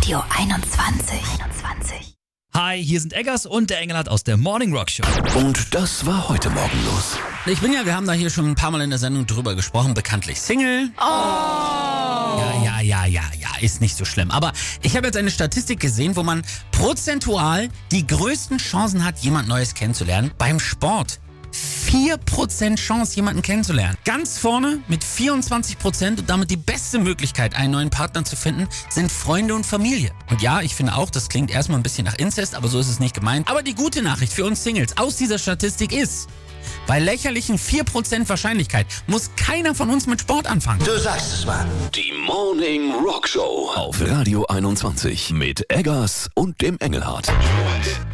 Radio 21. Hi, hier sind Eggers und der Engelhardt aus der Morning Rock Show. Und das war heute Morgen los. Wir haben da hier schon ein paar Mal in der Sendung drüber gesprochen, bekanntlich Single. Ja, ist nicht so schlimm. Aber ich habe jetzt eine Statistik gesehen, wo man prozentual die größten Chancen hat, jemand Neues kennenzulernen beim Sport. 4% Chance, jemanden kennenzulernen. Ganz vorne mit 24% und damit die beste Möglichkeit, einen neuen Partner zu finden, sind Freunde und Familie. Und ja, ich finde auch, das klingt erstmal ein bisschen nach Inzest, aber so ist es nicht gemeint. Aber die gute Nachricht für uns Singles aus dieser Statistik ist, bei lächerlichen 4% Wahrscheinlichkeit muss keiner von uns mit Sport anfangen. Du sagst es, Mann. Die Morning Rock Show auf Radio 21 mit Eggers und dem Engelhardt.